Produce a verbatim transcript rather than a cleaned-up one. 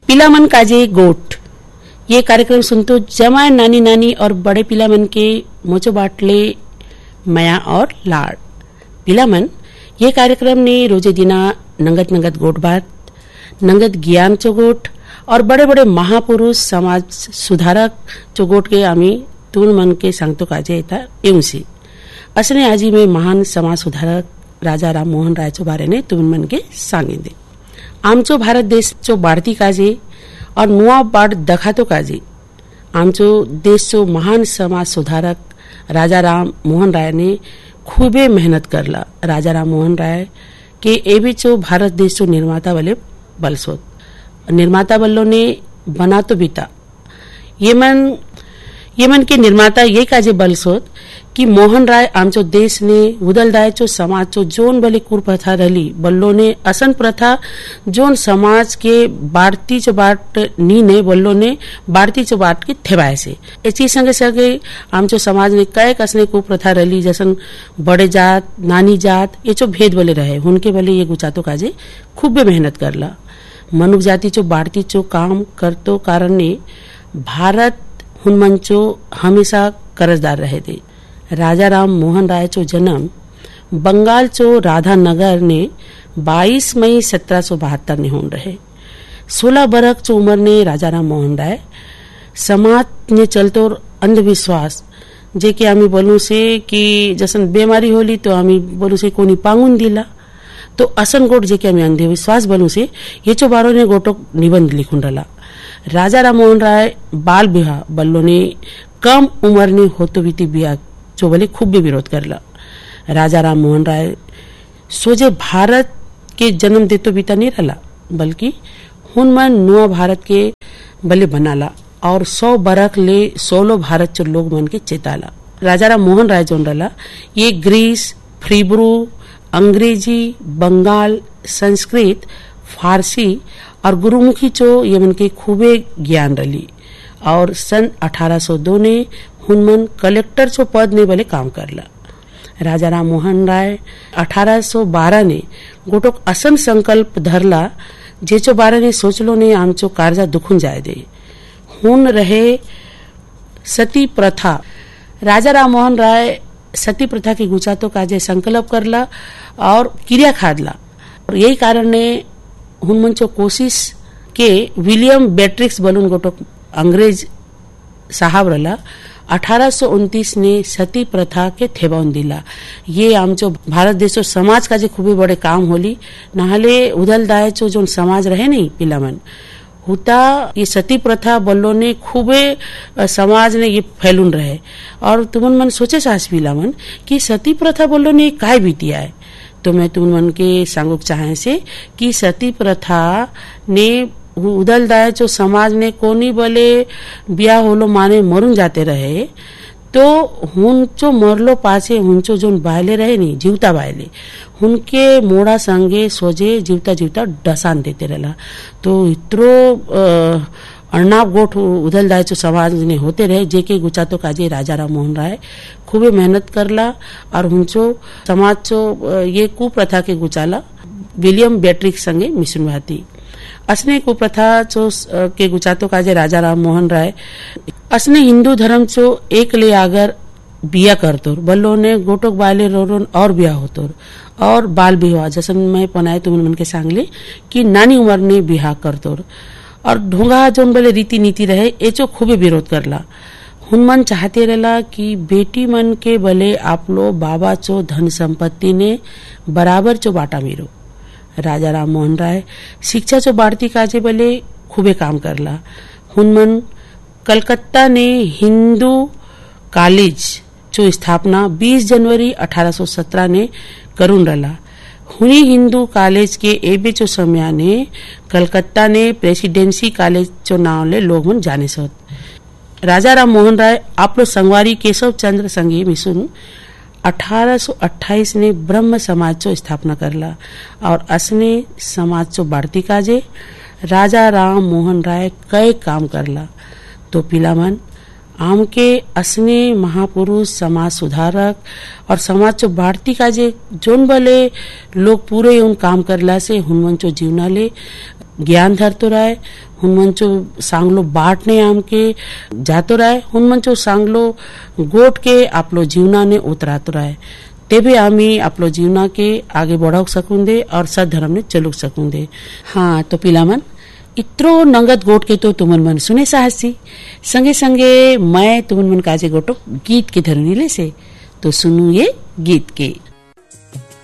पिलामन काजे गोट ये कार्यक्रम सुनतो जमाय नानी नानी और बड़े पिलामन के मोचो बाटले माया और लाड पिलामन ये कार्यक्रम ने रोजे दिना नंगत नंगत गोट बात नंगत ज्ञान चो गोट और बड़े बड़े महापुरुष समाज सुधारक चो गोट के आम्ही तुन मन के सांगतो काजे येता येऊसी असने आजी में महान समाज सुधारक राजा राम मोहन राय चो बारे ने तुम मन के सांगिंदे आमचो भारत देश चो बाढ़ती काजे और नुआ बाढ़ दखातो काजे आमचो देश चो महान समाज सुधारक राजा राम मोहन राय ने खूबे मेहनत करला। राजा राम मोहन राय के एबी चो भारत देश चो निर्माता वाले बलसोत निर्माता बल्लो ने बना तो बीता येमन येमन के निर्माता ये काजे बलसोत कि मोहन राय आमचो देश ने उदलदाय चो समाज चो जोन बले कुप्रथा रली बल्लो ने असन प्रथा जोन समाज के बाढ़ती चो बाट नी ने बल्लो ने बाढ़ती चो बाट के थेबाय से एची संगे संगे आमचो समाज ने कई कसने कुप्रथा रली जसन बड़े जात नानी जात ये चो भेद बले रहे उनके बले ये गुचातो काजे खूब मेहनत करला। मनुष्य जाति चो बाढ़ती चो काम करतो कारण ने भारत हुनमंचो हमेशा कर्जदार रहे थे। राजा राम मोहन राय चो जन्म बंगाल चो राधा नगर ने बाईस मई सत्रह सौ बहत्तर ने होन रहे। सोलह बरक चो उम्र ने राजा राम मोहन राय समाज ने चलतो अंधविश्वास जे के आमी बोलू से कि जसन बीमारी होली तो आमी बोलू से कोनी पांगुन दिला तो असन गोट जे के आमी अंधविश्वास बोलू से ये चो बारो ने गोटो निबंध लिखुन रला। राजा राम मोहन राय बाल विवाह बल्लो ने कम उम्र ने होतो बीती बिया जो बले खूब भी विरोध करला। राजा राम मोहन राय सोजे भारत के जन्म देतो बीता नहीं रहला बल्कि हुन मन नुआ भारत के बले बनाला और सौ बरक ले सोलो भारत चो लोग मन के चेताला। राजा राम मोहन राय जोन रहला ये ग्रीस फ्रीब्रू अंग्रेजी बंगाल संस्कृत फारसी और गुरुमुखी चो ये मन के खूबे ज्ञान रली और सन अठारह सौ दो ने हुनमन कलेक्टर चो पद ने बले काम करला। राजा राम मोहन राय अठारह सौ बारह ने गोटोक असन संकल्प धरला जे चो बारह ने सोचलो ने आमचो कार्जा दुखुन जाए दे हुन रहे सती प्रथा। राजा राम मोहन राय सती प्रथा के गुचातो काजे संकल्प करला और क्रिया खादला और यही कारण ने हुनमन चो कोशिश के विलियम बेट्रिक्स बलून गोटोक अंग्रेज साहब रला अठारह सौ उनतीस ने सती प्रथा के थेबाउन दिला। ये आमचो भारत देशो समाज का जे खूबे बड़े काम होली नाहले उदल दाय चो जोन समाज रहे नहीं पिलामन हुता ये सती प्रथा बल्लो ने खूबे समाज ने ये फैलुन रहे और तुमन मन सोचे सास पिलामन कि सती प्रथा बल्लो ने काय बीतिया है तो मैं तुम मन के सांगुक चाहे से कि सती प्रथा ने उदल दाय चो समाज ने कोनी बले बिया होलो माने मरून जाते रहे तो हुनचो मरलो पासे हुनचो जोन बायले रहे नी जीवता बायले हुनके मोड़ा संगे सोजे जीवता जीवता डसान देते रहला। तो इतरो अर्णाब गोठ उदल दाय चो समाज ने होते रहे जेके गुचातो काजे राजा राम मोहन राय खूबे मेहनत करला और हुनचो समाज चो ये कुप्रथा के गुचाला विलियम बेट्रिक्स संगे मिशन भाती असने कुप्रथा चो के गुचातो काजे राजा राम मोहन राय असने हिंदू धर्म चो एक ले आगर बिया करतोर बल्लो ने गोटोक बाले रोरोन और बिया होतोर और बाल विवाह जसन मैं पनाए तुम मन के सांगले कि नानी उम्र ने बिहा करतोर और ढोंगा जोन बले रीति नीति रहे एचो खूबे विरोध करला। हुनमन चाहते रहला कि बेटी मन के बले आपलो बाबा चो धन संपत्ति ने बराबर चो बाटा मिरो। राजा राम मोहन राय शिक्षा चो बाढ़ती काजे बले खूबे काम करला। हुनमन कलकत्ता ने हिंदू कॉलेज चो स्थापना बीस जनवरी अठारह सौ सत्रह ने करून रला। हुनी हिंदू कॉलेज के एबे चो समय ने कलकत्ता ने प्रेसिडेंसी कॉलेज चो नाव ले लोग मन जाने सोत। राजा राम मोहन राय आपलो संगवारी केशव चंद्र संगे मिसुन अठारह सौ अट्ठाईस ने ब्रह्म समाज चो स्थापना करला और असने समाज चो बाढ़ती काजे राजा राम मोहन राय कई काम करला। तो पिलामन आम के असने महापुरुष समाज सुधारक और समाज चो बाढ़ती काजे जोन बले लोग पूरे उन काम करला से हुनमन चो जीवना ले ज्ञान धरतो राय हुनमंचो सांगलो बाटने आम के जातो राय हुनमंचो सांगलो गोट के आपलो जीवनाने उतरातो राय तेबे आमी आपलो जीवना के आगे बढ़ाओ सकूंदे और सद्धर्म ने चलुक सकूंदे। हाँ तो पिलामन इत्रो नंगत गोट के तो तुमन मन सुने साहसी संगे संगे मैं तुमन मन काजे गोटो गीत के धरनी ले से तो सुनू ये गीत के।